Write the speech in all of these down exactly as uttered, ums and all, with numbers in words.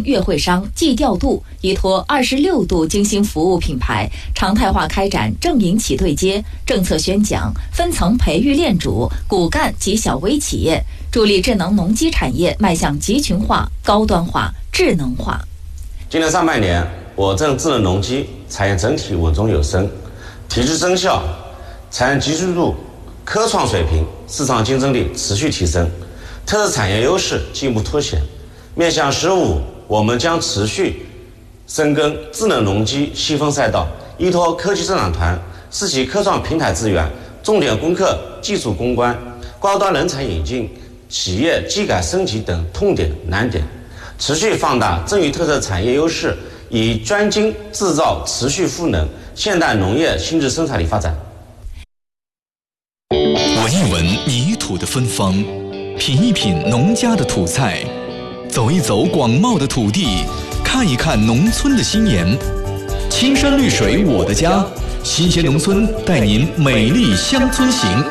粤汇商季调度依托二十六度精心服务品牌，常态化开展正营企对接、政策宣讲、分层培育链主、骨干及小微企业，助力智能农机产业迈向集群化、高端化、智能化。 今年上半年，我镇智能农机产业整体稳中有升，体制增效、产业集聚度、科创水平、市场竞争力持续提升，特色产业优势进一步凸显。面向十五，我们将持续深耕智能农机细分赛道，依托科技增长团、四期科创平台资源，重点攻克技术攻关、高端人才引进、企业技改升级等痛点难点，持续放大镇域特色产业优势，以专精制造持续赋能现代农业新质生产力发展。 闻一闻泥土的芬芳，品一品农家的土菜，走一走广袤的土地，看一看农村的新颜。青山绿水我的家，新鲜农村带您美丽乡村行。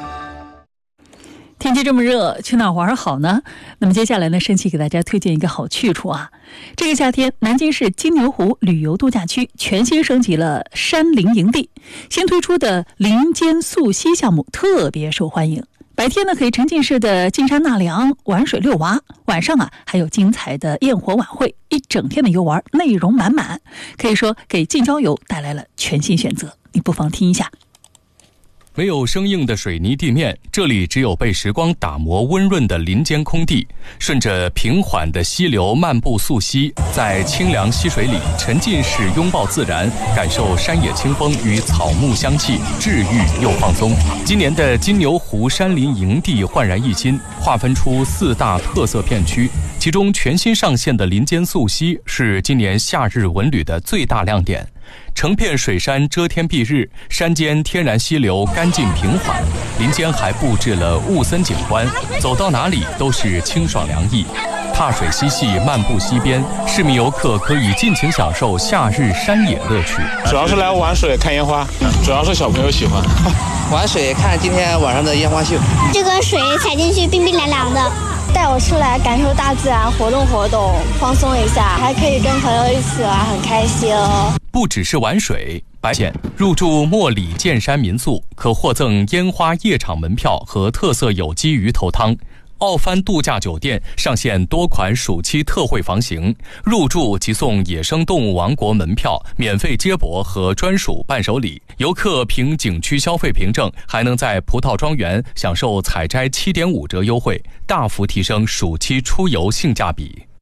天气这么热，去哪儿玩好呢？那么接下来呢，申奇给大家推荐一个好去处啊。这个夏天，南京市金牛湖旅游度假区全新升级了山林营地，新推出的林间溯溪项目特别受欢迎。白天呢，可以沉浸式的进山纳凉、玩水遛娃；晚上啊，还有精彩的焰火晚会，一整天的游玩内容满满，可以说给近郊游带来了全新选择。你不妨听一下。 没有生硬的水泥地面，这里只有被时光打磨温润的林间空地。顺着平缓的溪流漫步溯溪，在清凉溪水里沉浸式拥抱自然，感受山野清风与草木香气，治愈又放松。今年的金牛湖山林营地焕然一新，划分出四大特色片区，其中全新上线的林间溯溪是今年夏日文旅的最大亮点。成片水山遮天蔽日，山间天然溪流干净平缓，林间还布置了雾森景观，走到哪里都是清爽凉意。踏水嬉戏，漫步溪边，市民游客可以尽情享受夏日山野乐趣。 主要是来玩水看烟花，主要是小朋友喜欢玩水看今天晚上的烟花秀。 这个水踩进去冰冰凉凉的， 带我出来感受大自然，活动活动，放松一下，还可以跟朋友一起玩，很开心哦。 不只是玩水，白天入住莫里剑山民宿可获赠烟花夜场门票和特色有机鱼头汤。奥帆度假酒店上线多款暑期特惠房型，入住即送野生动物王国门票、免费接驳和专属伴手礼。游客凭景区消费凭证，还能在葡萄庄园享受采摘 七点五 折优惠，大幅提升暑期出游性价比。